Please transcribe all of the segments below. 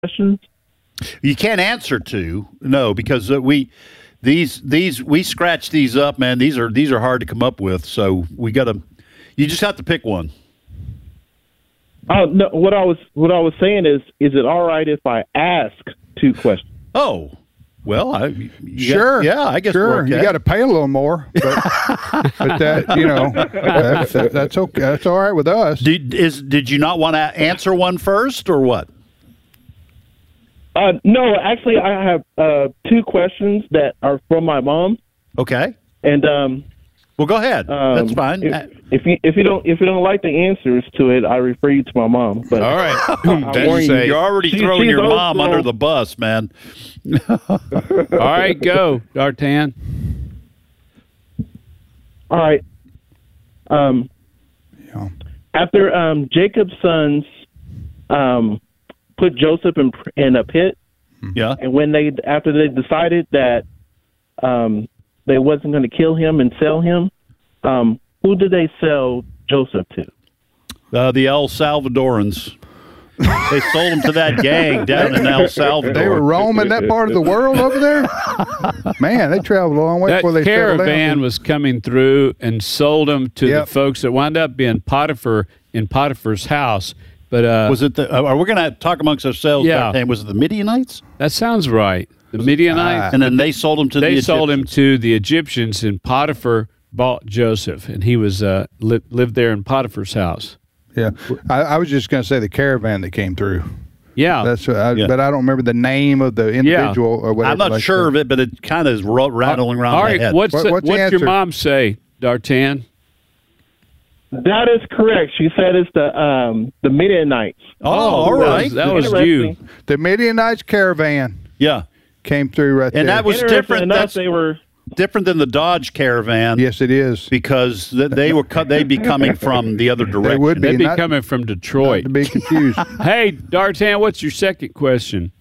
questions? You can't answer two, no, because we scratch these up, man. These are hard to come up with, so you just have to pick one. No, what I was saying is it all right if I ask two questions? Oh, well, sure. I guess sure. we're okay. You got to pay a little more, but that that's okay. That's all right with us. Did you not want to answer one first, or what? No, actually, I have two questions that are from my mom. Okay. And well, go ahead. That's fine. If you don't like the answers to it, I refer you to my mom. But all right, you're already throwing your mom under the bus, man. All right, go, D'Artagnan. All right. After Jacob's sons put Joseph in a pit, yeah, and after they decided that they wasn't going to kill him and sell him, who did they sell Joseph to? The El Salvadorans. They sold him to that gang down in El Salvador. They were roaming that part of the world over there? Man, they traveled a long way before they settled down. That caravan was coming through and sold them to the folks that wound up being Potiphar in Potiphar's house. But was it are we going to talk amongst ourselves? Yeah. Was it the Midianites? That sounds right. The Midianites. And then they sold him to the Egyptians. They sold him to the Egyptians, and Potiphar bought Joseph, and he was lived there in Potiphar's house. Yeah, I was just going to say the caravan that came through. Yeah, but I don't remember the name of the individual or whatever. I'm not sure of it, but it kind of is rattling around all my right, head. What's your mom say, D'Artagnan? That is correct. She said it's the Midianites. Oh, all right. That was you. The Midianites caravan. Yeah, came through right there. And that was different. They were different than the Dodge caravan. Yes, it is, because they'd be coming from the other direction. They would be. They'd be coming from Detroit. Not to be confused. Hey, D'Artagnan, what's your second question?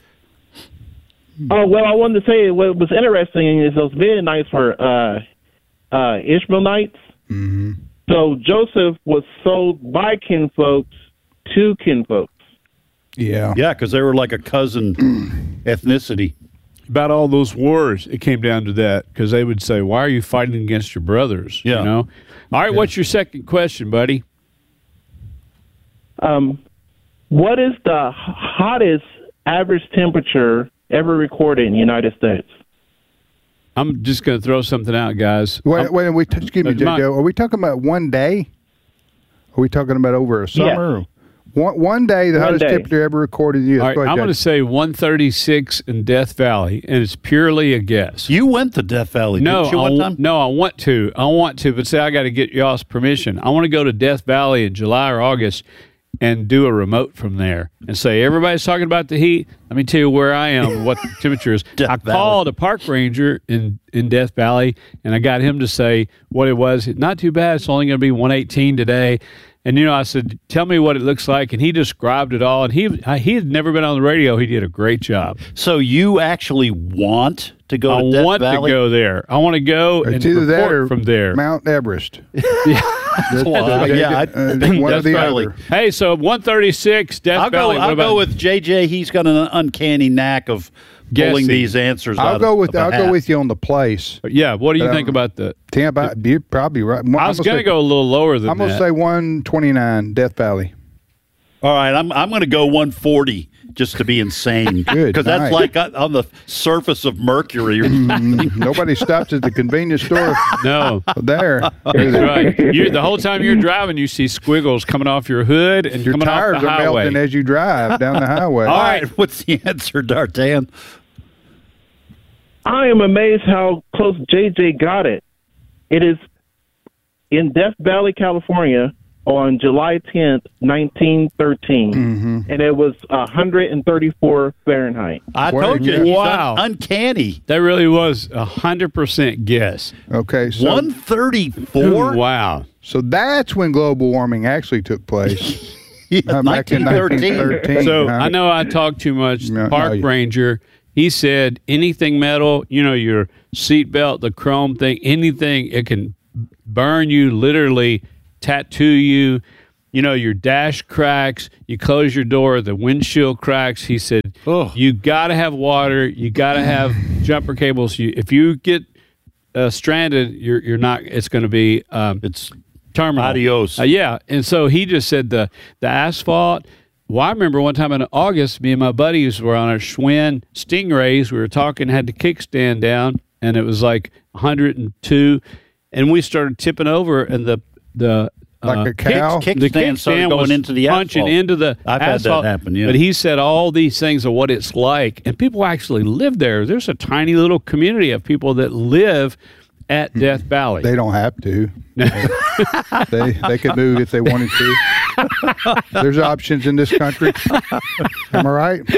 Oh, well, I wanted to say what was interesting is those Midianites were Ishmaelites. Mm-hmm. So Joseph was sold by kinfolks to kinfolks. Yeah. Yeah, because they were like a cousin ethnicity. About all those wars, it came down to that, because they would say, why are you fighting against your brothers? Yeah. You know? All right, what's your second question, buddy? What is the hottest average temperature ever recorded in the United States? I'm just going to throw something out, guys. Excuse me, JoJo. Are we talking about one day? Are we talking about over a summer? Yes. One day, the hottest temperature ever recorded in the U.S. All right, I'm going to say 136 in Death Valley, and it's purely a guess. You went to Death Valley, didn't you, one time? No, I want to, but say I got to get y'all's permission. I want to go to Death Valley in July or August and do a remote from there and say, everybody's talking about the heat. Let me tell you where I am, what the temperature is. I called a park ranger in Death Valley, and I got him to say what it was. Not too bad. It's only going to be 118 today. And, I said, tell me what it looks like. And he described it all. And he had never been on the radio. He did a great job. So you actually want to go to Death Valley? I want to go there. I want to go and report from there. Mount Everest. One of the other. Hey, so 136, Death Valley. I'll go with JJ. He's got an uncanny knack of pulling these answers I'll out go of a hat. with you on the place. Yeah, what do you think about the... You're probably right. I was going to go a little lower than that. I'm going to say 129, Death Valley. All right, I'm going to go 140 just to be insane. Good, because that's like on the surface of Mercury. Nobody stops at the convenience store. No, there. That's right. The whole time you're driving, you see squiggles coming off your hood and your coming tires off the highway. are melting as you drive down the highway. All right, what's the answer, D'Artagnan? I am amazed how close JJ got it. It is in Death Valley, California, on July 10th, 1913, and it was 134 Fahrenheit. I told you, wow, uncanny. That really was 100% guess. Okay, so 134. Wow. So that's when global warming actually took place. Back in 1913. So I know I talk too much. The park ranger, he said anything metal, your seatbelt, the chrome thing, anything, it can burn you, literally tattoo you. your dash cracks, you close your door, the windshield cracks. He said, you got to have water, you got to have jumper cables. If you get stranded, you're not. It's going to be It's terminal. adios. Yeah, and so he just said the asphalt. Well, I remember one time in August, me and my buddies were on our Schwinn Stingrays. We were talking, had the kickstand down, and it was like 102, and we started tipping over, and the Like a cow? Kick the stand started kickstand going was into the punching asphalt. into the I've had that asphalt. happen, yeah. But he said all these things are what it's like, and people actually live there. There's a tiny little community of people that live at Death Valley. They don't have to. They could move if they wanted to. There's options in this country. Am I right?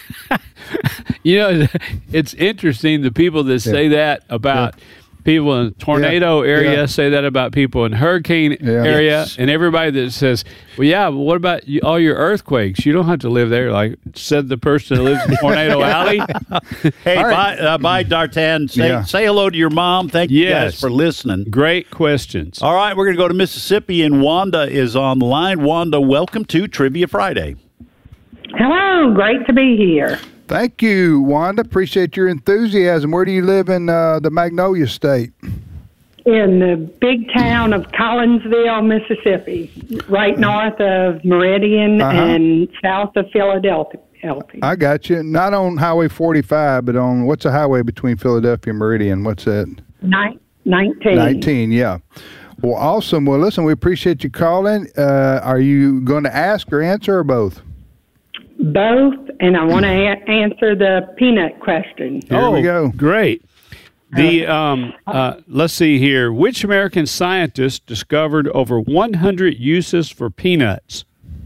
It's interesting the people that say that about people in the tornado area, say that about people in hurricane area, and everybody that says, well, yeah, but what about all your earthquakes? You don't have to live there, like said the person that lives in Tornado Alley. Hey, bye, D'Artan. Say hello to your mom. Thank you guys for listening. Great questions. All right, we're going to go to Mississippi, and Wanda is on the line. Wanda, welcome to Trivia Friday. Hello, great to be here. Thank you, Wanda. Appreciate your enthusiasm. Where do you live in the Magnolia State? In the big town of Collinsville, Mississippi, right north of Meridian and south of Philadelphia. I got you. Not on Highway 45, but on what's the highway between Philadelphia and Meridian? What's that? 19. 19, yeah. Well, awesome. Well, listen, we appreciate you calling. Are you going to ask or answer or both? Both, and I want to answer the peanut question. Here we go. Great. Let's see here. Which American scientist discovered over 100 uses for peanuts?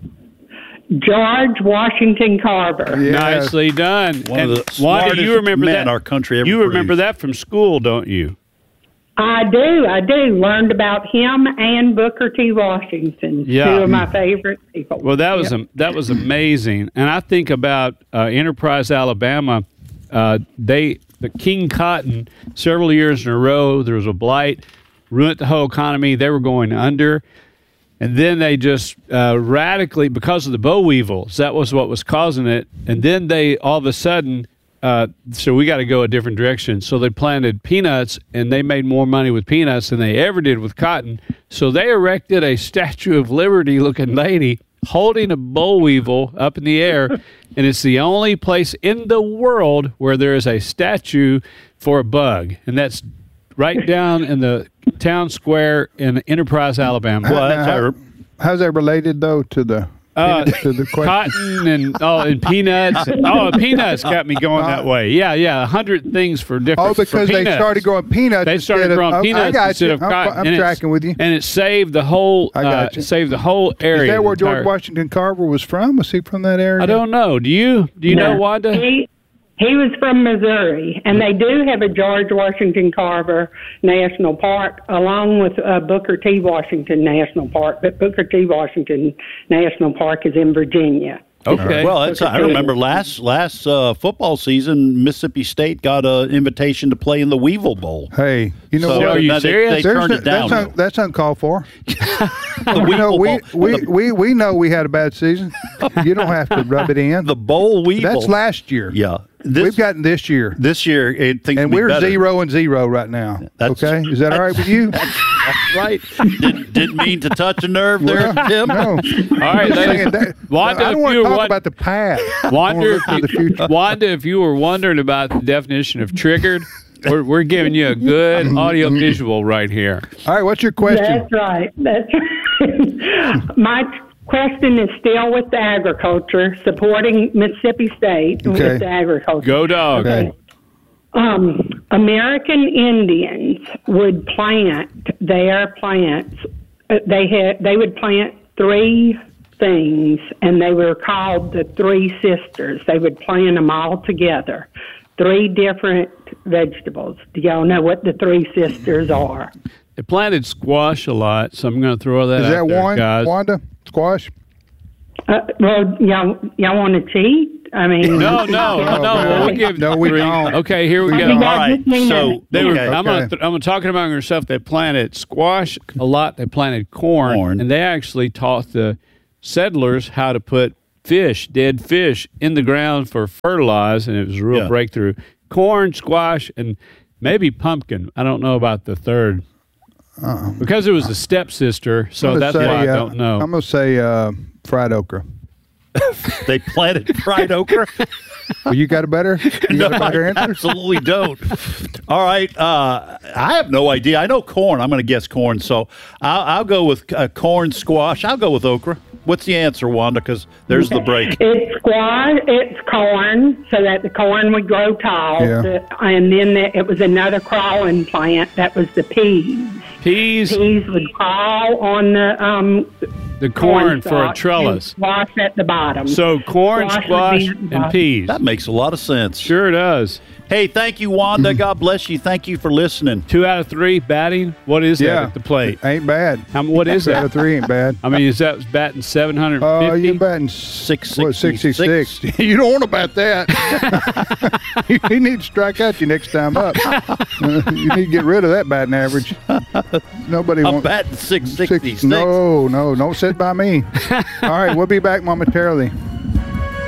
George Washington Carver. Yes. Nicely done. One of the Wanda, smartest you remember men that? our country ever You remember produced. that from school, don't you? I do. Learned about him and Booker T. Washington, two of my favorite people. Well, that was amazing. And I think about Enterprise, Alabama. The King Cotton, several years in a row, there was a blight, ruined the whole economy. They were going under. And then they just radically, because of the boll weevils, that was what was causing it. And then they, all of a sudden, so we got to go a different direction. So they planted peanuts, and they made more money with peanuts than they ever did with cotton. So they erected a Statue of Liberty-looking lady holding a boll weevil up in the air, and it's the only place in the world where there is a statue for a bug, and that's right down in the town square in Enterprise, Alabama. Well, How's that related, though, to the question? Cotton and peanuts. Peanuts got me going that way. Yeah, 100 things for different. Oh, because they started growing peanuts. They started growing peanuts instead of cotton. I'm tracking with you. And it saved the whole. Saved the whole area. Is that where George Washington Carver was from? Was he from that area? I don't know. Do you know, Wanda? He was from Missouri, and they do have a George Washington Carver National Park along with Booker T. Washington National Park, but Booker T. Washington National Park is in Virginia. Okay. Well, I remember last football season, Mississippi State got an invitation to play in the Weevil Bowl. Hey, you know what? Are you serious? They turned it down. That's uncalled for. We know we had a bad season. You don't have to rub it in. The boll weevil. That's last year. Yeah. We've gotten this year. This year, and we're 0-0 right now. Okay, is that all right with you? That's right. Didn't mean to touch a nerve there, Tim. No. All right, Wanda, I don't want to talk about the past. Wanda, the future. Wanda, if you were wondering about the definition of triggered, we're giving you a good audio visual right here. All right, what's your question? That's right. My question is still with the agriculture, supporting Mississippi State with the agriculture. Go Dog. Okay. American Indians would plant their plants. They would plant three things, and they were called the Three Sisters. They would plant them all together. Three different vegetables. Do y'all know what the Three Sisters are? They planted squash a lot, so I'm going to throw that Is out that there, one, guys. Wanda? Squash? Well, y'all want to cheat? I mean, No. We'll give No, we 3. don't. Okay, here we You go. guys All right. just mean So it. They were. okay. I'm gonna talking among herself. They planted squash a lot. They planted corn, and they actually taught the settlers how to put dead fish, in the ground for fertilize, and it was a real breakthrough. Corn, squash, and maybe pumpkin. I don't know about the third because it was the stepsister. So that's why I don't know. I'm gonna say fried okra. They planted fried okra. Well, you got a better? You got a better I answer? absolutely don't. All right. I have no idea. I know corn. I'm going to guess corn. So I'll go with corn, squash. I'll go with okra. What's the answer, Wanda? Because there's the break. It's squash, it's corn, so that the corn would grow tall. Yeah. And then it was another crawling plant, that was the peas. Peas, Peas would crawl on the corn for a stalk, trellis. and squash at the bottom. So corn, Squash would squash, be at the and bottom. peas. That makes a lot of sense. Sure does. Hey, thank you, Wanda. God bless you. Thank you for listening. 2 out of 3 batting. What is that at the plate? Ain't bad. What is 2 out that? of 3 ain't bad. I mean, is that batting 750? You're batting 66. You don't want to bat that. You need to strike out you next time up. You need to get rid of that batting average. Nobody I'm wants batting 666. No, don't sit by me. All right, we'll be back momentarily.